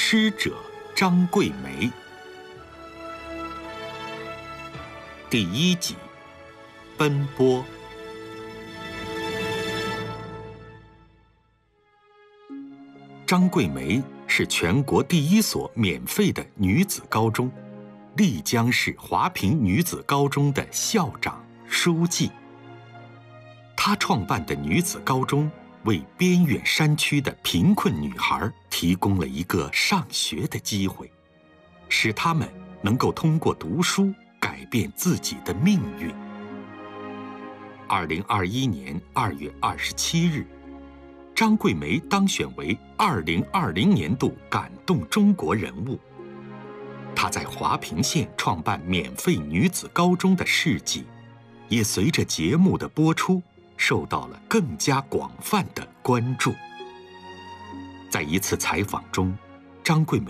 师者张桂梅。第1集，奔波。张桂梅是全国第1所免费的女子高中，丽江市华坪女子高中的校长、书记。她创办的女子高中，为边远山区的贫困女孩提供了一个上学的机会，使她们能够通过读书改变自己的命运。2021年2月27日，张桂梅当选为2020年度感动中国人物。她在华坪县创办免费女子高中的事迹，也随着节目的播出，受到了更加广泛的关注。在一次采访中，张桂梅